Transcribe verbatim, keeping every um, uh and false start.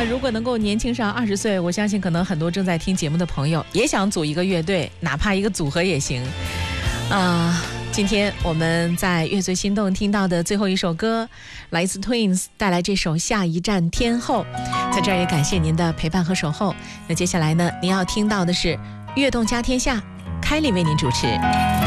如果能够年轻上二十岁，我相信可能很多正在听节目的朋友也想组一个乐队，哪怕一个组合也行啊、呃。今天我们在乐最心动听到的最后一首歌，来自 Twins 带来这首《下一站天后》，在这儿也感谢您的陪伴和守候。那接下来呢，您要听到的是《悦动家天下》，凯莉为您主持。